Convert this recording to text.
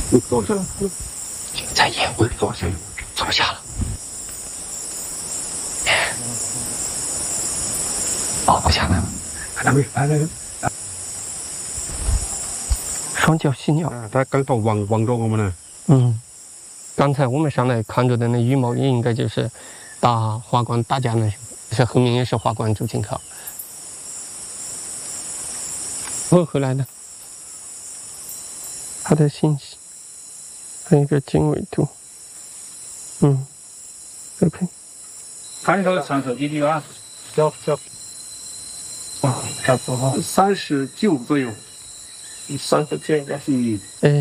你坐下，在烟灰坐下，坐下了。抱不下来了，看没？来， 双脚犀鸟。 它刚好望着我们了。 刚才我们上来看着的那羽毛也应该就是打华冠打架那些，是后面也是华冠驻京考。我回来了，他的信息，还有一个经纬度，OK。 看一下传手机的啊，交，差不多哈，39左右，39应该是。